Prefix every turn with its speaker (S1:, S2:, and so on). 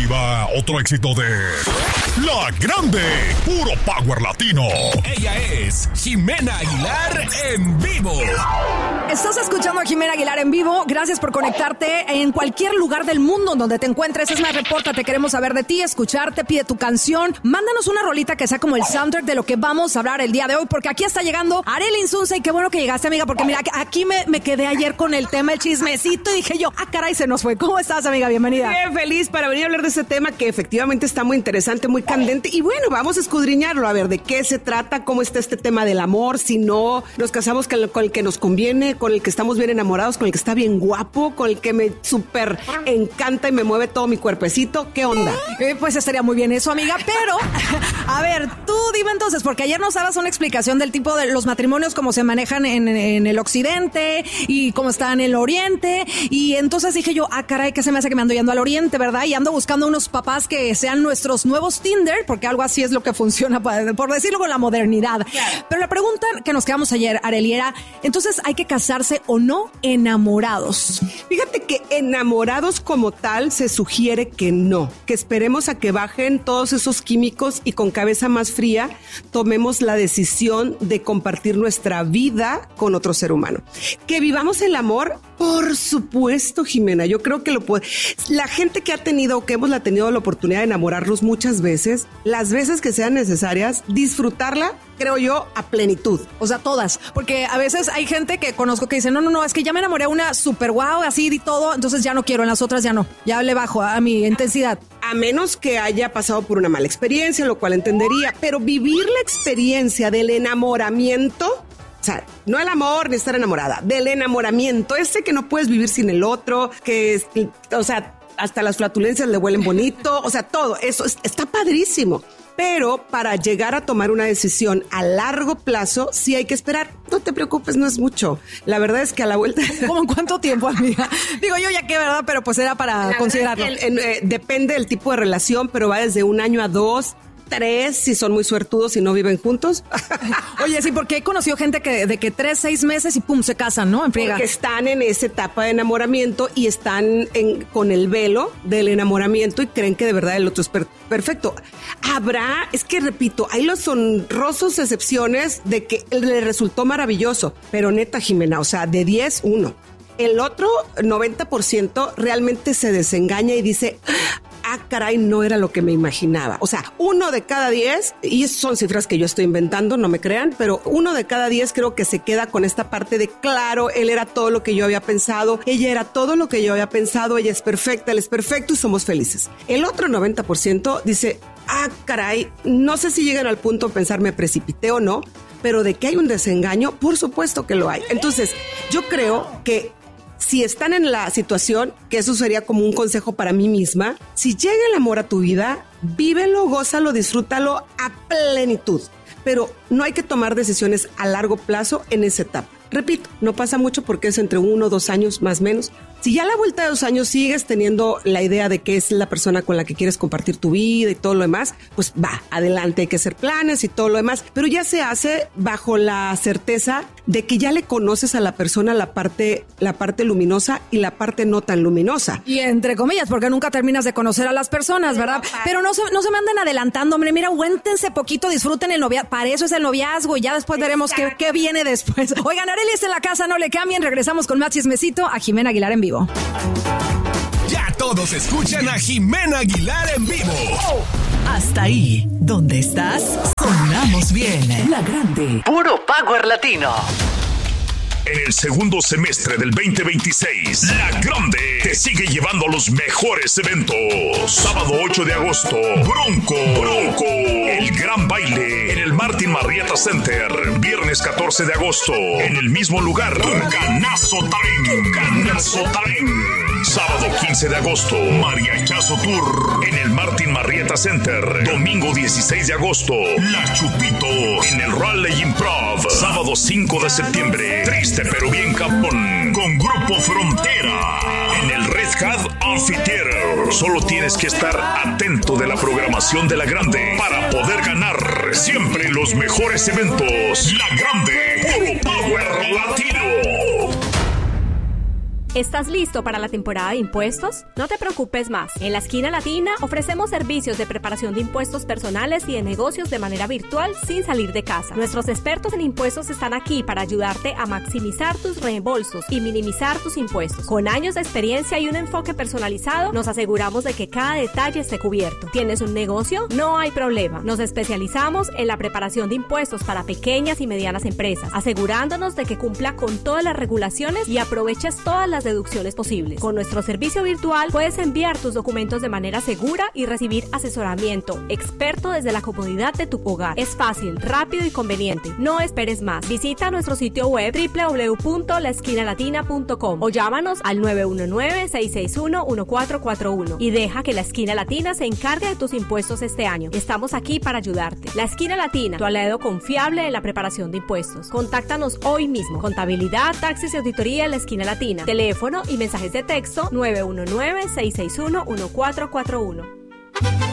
S1: Ahí va otro éxito de La Grande, puro power latino.
S2: Ella es Jimena Aguilar en vivo.
S3: Estás escuchando a Jimena Aguilar en vivo. Gracias por conectarte en cualquier lugar del mundo donde te encuentres. Es más, repórtate, queremos saber de ti, escucharte, pide tu canción. Mándanos una rolita que sea como el soundtrack de lo que vamos a hablar el día de hoy, porque aquí está llegando Arely Insunza. Y qué bueno que llegaste, amiga, porque mira, aquí me quedé ayer con el tema, el chismecito, y dije yo, caray, se nos fue. ¿Cómo estás, amiga? Bienvenida.
S4: Bien feliz para venir a hablar de ese tema que efectivamente está muy interesante, muy candente. Y bueno, vamos a escudriñarlo, a ver de qué se trata, cómo está este tema del amor, si no nos casamos con el que nos conviene, con el que estamos bien enamorados, con el que está bien guapo, con el que me súper encanta y me mueve todo mi cuerpecito. ¿Qué onda?
S3: Pues estaría muy bien eso, amiga, pero a ver, tú dime entonces, porque ayer nos dabas una explicación del tipo de los matrimonios, cómo se manejan en el occidente y cómo están en el oriente, y entonces dije yo, caray, que se me hace que me ando yendo al oriente, ¿verdad? Y ando buscando unos papás que sean nuestros nuevos Tinder, porque algo así es lo que funciona, por decirlo con la modernidad. Claro. Pero la pregunta que nos quedamos ayer, Arely, era, entonces, ¿hay que casarse o no enamorados?
S4: Fíjate que enamorados como tal se sugiere que no, que esperemos a que bajen todos esos químicos y con cabeza más fría tomemos la decisión de compartir nuestra vida con otro ser humano. Que vivamos el amor, por supuesto, Jimena, yo creo que lo puede. La gente que ha tenido o que hemos tenido la oportunidad de enamorarnos muchas veces, las veces que sean necesarias, disfrutarla, creo yo, a plenitud.
S3: O sea, todas, porque a veces hay gente que conozco que dice, no, es que ya me enamoré a una súper guau, así y todo, entonces ya no quiero, en las otras ya no, ya le bajo a mi intensidad.
S4: A menos que haya pasado por una mala experiencia, lo cual entendería, pero vivir la experiencia del enamoramiento, o sea, no el amor ni estar enamorada, del enamoramiento, ese que no puedes vivir sin el otro, que, o sea, hasta las flatulencias le huelen bonito, o sea, todo eso está padrísimo. Pero para llegar a tomar una decisión a largo plazo, sí hay que esperar. No te preocupes, no es mucho. La verdad es que a la vuelta...
S3: ¿Cómo en cuánto tiempo, amiga? Digo yo ya que, ¿verdad? Pero pues era para considerarlo.
S4: Depende del tipo de relación, pero va desde 1 año a 2, 3, si son muy suertudos y no viven juntos.
S3: Oye, sí, porque he conocido gente de que 3, 6 meses y pum, se casan, ¿no? En friega.
S4: Porque están en esa etapa de enamoramiento y están con el velo del enamoramiento y creen que de verdad el otro es perfecto. Es que repito, hay los honrosos excepciones de que le resultó maravilloso, pero neta, Jimena, o sea, de 10, 1. El otro 90% realmente se desengaña y dice, caray, no era lo que me imaginaba. O sea, 1 de cada 10, y son cifras que yo estoy inventando, no me crean, pero 1 de cada 10 creo que se queda con esta parte de, claro, él era todo lo que yo había pensado, ella era todo lo que yo había pensado, ella es perfecta, él es perfecto y somos felices. El otro 90% dice, caray, no sé si llegan al punto de pensar me precipité o no, pero de que hay un desengaño, por supuesto que lo hay. Entonces, yo creo que si están en la situación, que eso sería como un consejo para mí misma, si llega el amor a tu vida, vívelo, gózalo, disfrútalo a plenitud. Pero no hay que tomar decisiones a largo plazo en esa etapa. Repito, no pasa mucho porque es entre 1 o 2 años más o menos. Si ya a la vuelta de 2 años sigues teniendo la idea de que es la persona con la que quieres compartir tu vida y todo lo demás, pues va, adelante, hay que hacer planes y todo lo demás. Pero ya se hace bajo la certeza de que ya le conoces a la persona la parte luminosa y la parte no tan luminosa.
S3: Y entre comillas, porque nunca terminas de conocer a las personas, ¿verdad? Pero no se me anden adelantando, hombre. Mira, aguántense poquito, disfruten el noviazgo. Para eso es el noviazgo y ya después veremos qué viene después. Oigan, Arely está en la casa, no le cambien. Regresamos con más chismecito a Jimena Aguilar en vivo.
S2: Ya todos escuchan a Jimena Aguilar en vivo.
S5: Hasta ahí, ¿dónde estás? Sonamos bien. La Grande. Puro power latino.
S1: En el segundo semestre del 2026, La Grande te sigue llevando a los mejores eventos. Sábado 8 de agosto, Bronco, el gran baile en el Martin Marietta Center. Viernes 14 de agosto, en el mismo lugar, Ganazo Time. Sábado 15 de agosto, Mariachazo Tour en el Martin Marietta Center. Domingo 16 de agosto, La Chupito en el Raleigh Improv. Sábado 5 de septiembre, Triste pero bien Capón con Grupo Frontera en el Red Hat Amphitheater. Solo tienes que estar atento de la programación de La Grande para poder ganar siempre los mejores eventos. La Grande, puro power latino.
S6: ¿Estás listo para la temporada de impuestos? No te preocupes más. En la Esquina Latina ofrecemos servicios de preparación de impuestos personales y de negocios de manera virtual sin salir de casa. Nuestros expertos en impuestos están aquí para ayudarte a maximizar tus reembolsos y minimizar tus impuestos. Con años de experiencia y un enfoque personalizado, nos aseguramos de que cada detalle esté cubierto. ¿Tienes un negocio? No hay problema. Nos especializamos en la preparación de impuestos para pequeñas y medianas empresas, asegurándonos de que cumpla con todas las regulaciones y aproveches todas las deducciones posibles. Con nuestro servicio virtual puedes enviar tus documentos de manera segura y recibir asesoramiento experto desde la comodidad de tu hogar. Es fácil, rápido y conveniente. No esperes más. Visita nuestro sitio web www.laesquinalatina.com o llámanos al 919-661-1441 y deja que la Esquina Latina se encargue de tus impuestos este año. Estamos aquí para ayudarte. La Esquina Latina, tu aliado confiable en la preparación de impuestos. Contáctanos hoy mismo. Contabilidad, taxis y auditoría en la Esquina Latina. Teléfono y mensajes de texto 919-661-1441.